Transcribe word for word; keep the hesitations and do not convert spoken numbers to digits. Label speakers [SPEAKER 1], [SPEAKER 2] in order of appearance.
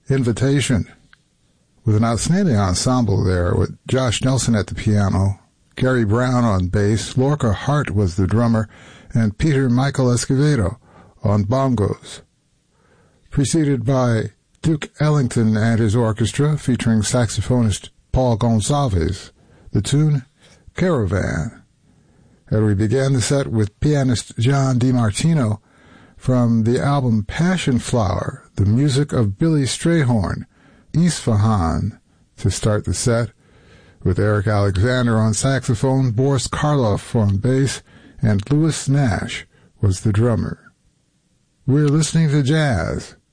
[SPEAKER 1] Invitation, with an outstanding ensemble there with Josh Nelson at the piano, Gary Brown on bass, Lorca Hart was the drummer, and Peter Michael Escovedo on bongos. Preceded by Duke Ellington and his orchestra, featuring saxophonist Paul Gonsalves, the tune Caravan. And we began the set with pianist John DiMartino from the album Passion Flower, the music of Billy Strayhorn, Isfahan, to start the set, with Eric Alexander on saxophone, Boris Karloff on bass, and Louis Nash was the drummer. We're listening to jazz